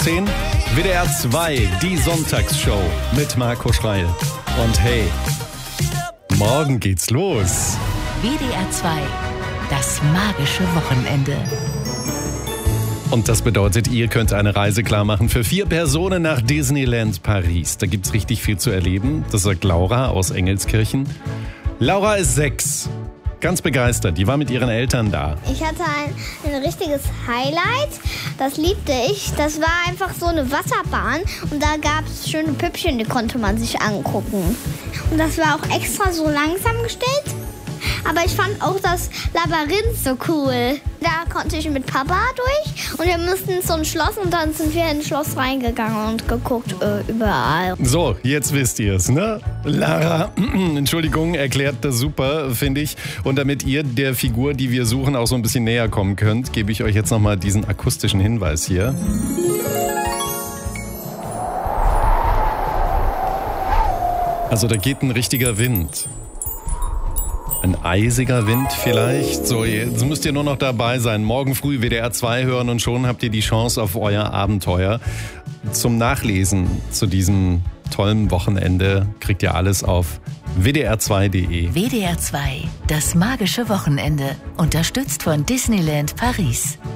10. WDR 2, die Sonntagsshow mit Marco Schreil. Und hey, morgen geht's los. WDR 2, das magische Wochenende. Und das bedeutet, ihr könnt eine Reise klar machen für 4 Personen nach Disneyland Paris. Da gibt's richtig viel zu erleben. Das sagt Laura aus Engelskirchen. Laura ist 6. Ganz begeistert. Die war mit ihren Eltern da. Ich hatte ein richtiges Highlight. Das liebte ich. Das war einfach so eine Wasserbahn. Und da gab es schöne Püppchen, die konnte man sich angucken. Und das war auch extra so langsam gestellt. Aber ich fand auch das Labyrinth so cool. Da konnte ich mit Papa durch und wir mussten in so ein Schloss und dann sind wir ins Schloss reingegangen und geguckt überall. So, jetzt wisst ihr es, ne? Lara, Entschuldigung, erklärt das super, finde ich. Und damit ihr der Figur, die wir suchen, auch so ein bisschen näher kommen könnt, gebe ich euch jetzt nochmal diesen akustischen Hinweis hier. Also da geht ein richtiger Wind. Ein eisiger Wind vielleicht. So, jetzt müsst ihr nur noch dabei sein. Morgen früh WDR 2 hören und schon habt ihr die Chance auf euer Abenteuer. Zum Nachlesen zu diesem tollen Wochenende kriegt ihr alles auf wdr2.de. WDR 2, das magische Wochenende. Unterstützt von Disneyland Paris.